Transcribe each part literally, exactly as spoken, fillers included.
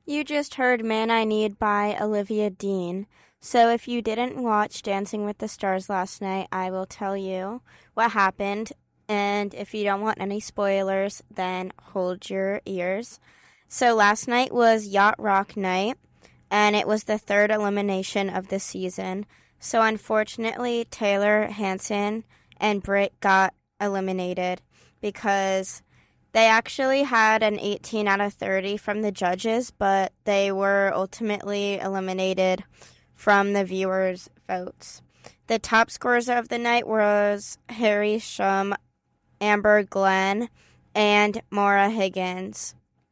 You just heard Man I Need by Olivia Dean. So if you didn't watch Dancing with the Stars last night, I will tell you what happened. And if you don't want any spoilers, then hold your ears. So last night was Yacht Rock Night, and it was the third elimination of the season. So unfortunately, Taylor Hanson and Britt got eliminated because they actually had an eighteen out of thirty from the judges, but they were ultimately eliminated from the viewers' votes. The top scorers of the night was Harry Shum, Amber Glenn, and Maura Higgins.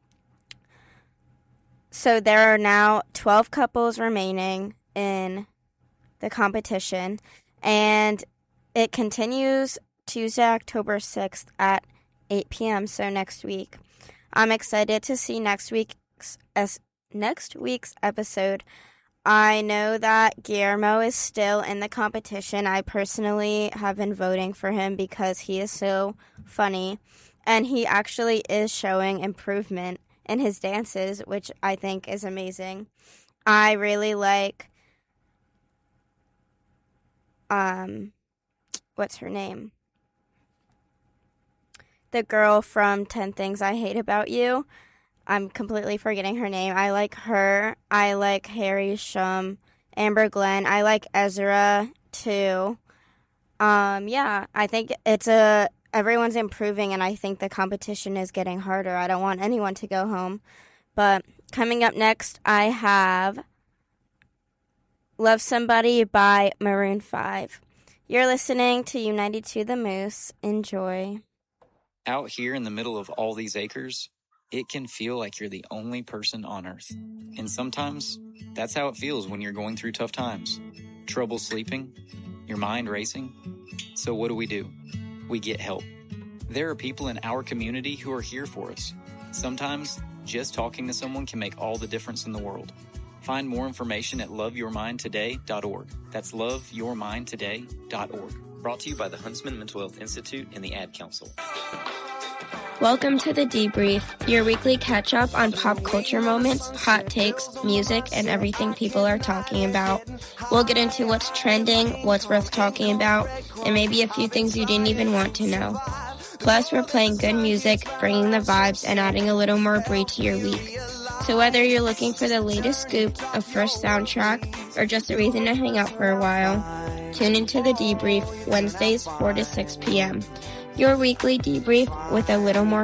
So there are now twelve couples remaining in the competition, and it continues Tuesday, October sixth at eight p.m., so next week. I'm excited to see next week's as next week's episode. I know that Guillermo is still in the competition. I personally have been voting for him because he is so funny, and he actually is showing improvement in his dances, which I think is amazing. I really like, um, what's her name? The girl from ten Things I Hate About You. I'm completely forgetting her name. I like her. I like Harry Shum, Amber Glenn. I like Ezra too. Um, yeah, I think it's a everyone's improving, and I think the competition is getting harder. I don't want anyone to go home. But coming up next, I have Love Somebody by Maroon five. You're listening to U ninety-two The Moose. Enjoy. Out here in the middle of all these acres, it can feel like you're the only person on Earth. And sometimes, that's how it feels when you're going through tough times. Trouble sleeping, your mind racing. So what do we do? We get help. There are people in our community who are here for us. Sometimes, just talking to someone can make all the difference in the world. Find more information at love your mind today dot org. That's love your mind today dot org. Brought to you by the Huntsman Mental Health Institute and the Ad Council. Welcome to The Debrief, your weekly catch-up on pop culture moments, hot takes, music, and everything people are talking about. We'll get into what's trending, what's worth talking about, and maybe a few things you didn't even want to know. Plus, we're playing good music, bringing the vibes, and adding a little more brie to your week. So whether you're looking for the latest scoop, a fresh soundtrack, or just a reason to hang out for a while, tune into The Debrief Wednesdays four to six p.m. Your weekly debrief with a little more